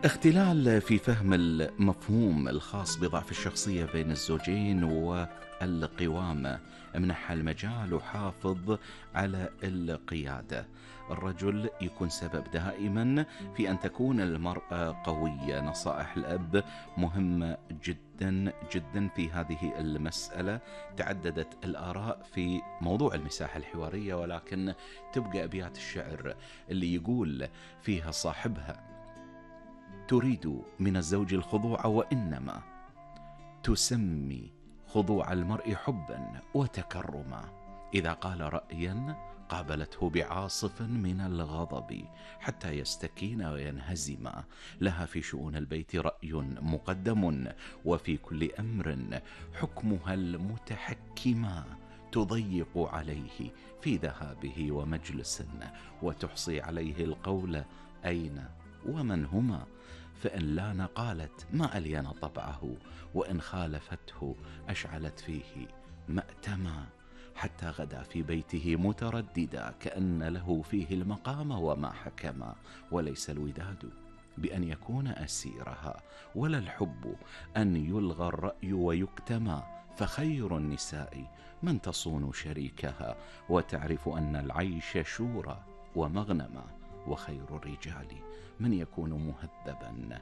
اختلال في فهم المفهوم الخاص بضعف الشخصية بين الزوجين والقوامة منح المجال وحافظ على القيادة. الرجل يكون سبب دائما في أن تكون المرأة قوية. نصائح الأب مهمة جدا جدا في هذه المسألة. تعددت الآراء في موضوع المساحة الحوارية، ولكن تبقى أبيات الشعر اللي يقول فيها صاحبها: تريد من الزوج الخضوع وإنما تسمي خضوع المرء حبا وتكرما. إذا قال رأيا قابلته بعاصف من الغضب حتى يستكين وينهزم. لها في شؤون البيت رأي مقدم، وفي كل أمر حكمها المتحكما. تضيق عليه في ذهابه ومجلس، وتحصي عليه القول أين ومن هما. فإن لان قالت ما ألين طبعه، وإن خالفته أشعلت فيه مأتما. حتى غدا في بيته مترددا كأن له فيه المقام وما حكما. وليس الوداد بأن يكون أسيرها، ولا الحب أن يلغى الرأي ويكتما. فخير النساء من تصون شريكها، وتعرف أن العيش شورى ومغنما. وخير الرجال من يكون مهذبا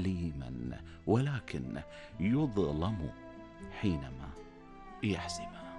حليما، ولكن يظلم حينما يحزم.